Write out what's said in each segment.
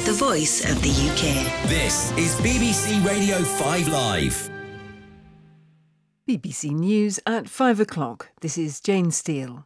the voice of the UK. This is BBC Radio 5 Live. BBC News at 5 o'clock. This is Jane Steele.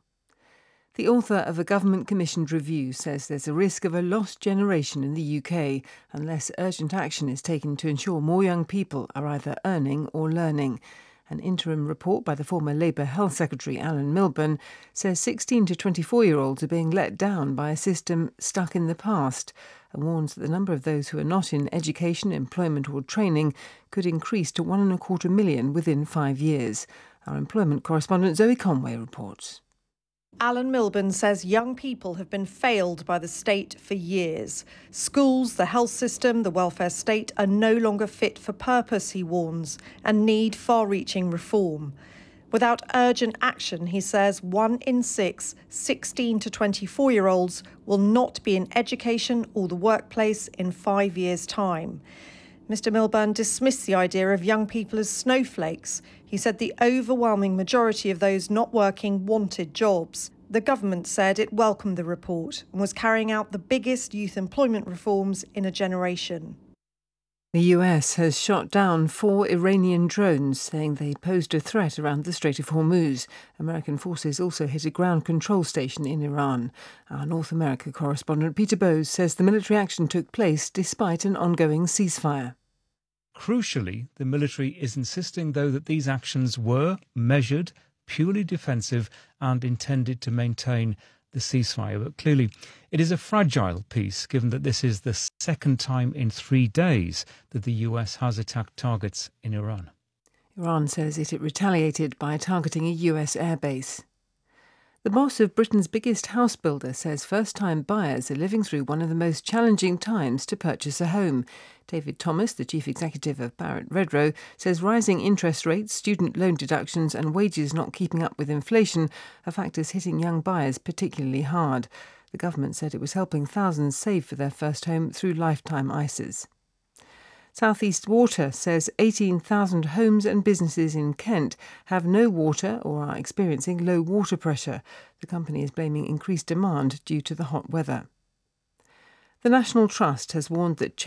The author of a government-commissioned review says there's a risk of a lost generation in the UK unless urgent action is taken to ensure more young people are either earning or learning. An interim report by the former Labour Health Secretary Alan Milburn says 16 to 24-year-olds are being let down by a system stuck in the past and warns that the number of those who are not in education, employment or training could increase to 1.25 million within 5 years. Our employment correspondent Zoe Conway reports. Alan Milburn says young people have been failed by the state for years. Schools, the health system, the welfare state are no longer fit for purpose, he warns, and need far-reaching reform. Without urgent action, he says 1 in 6 16 to 24-year-olds will not be in education or the workplace in 5 years' time. Mr Milburn dismissed the idea of young people as snowflakes. He said the overwhelming majority of those not working wanted jobs. The government said it welcomed the report and was carrying out the biggest youth employment reforms in a generation. The US has shot down 4 Iranian drones, saying they posed a threat around the Strait of Hormuz. American forces also hit a ground control station in Iran. Our North America correspondent Peter Bowes says the military action took place despite an ongoing ceasefire. Crucially, the military is insisting, though, that these actions were measured, purely defensive and intended to maintain the ceasefire. But clearly, it is a fragile peace, given that this is the second time in 3 days that the US has attacked targets in Iran. Iran says it retaliated by targeting a US airbase. The boss of Britain's biggest house builder says first-time buyers are living through one of the most challenging times to purchase a home. David Thomas, the chief executive of Barratt Redrow, says rising interest rates, student loan deductions and wages not keeping up with inflation are factors hitting young buyers particularly hard. The government said it was helping thousands save for their first home through lifetime ISAs. South East Water says 18,000 homes and businesses in Kent have no water or are experiencing low water pressure. The company is blaming increased demand due to the hot weather. The National Trust has warned that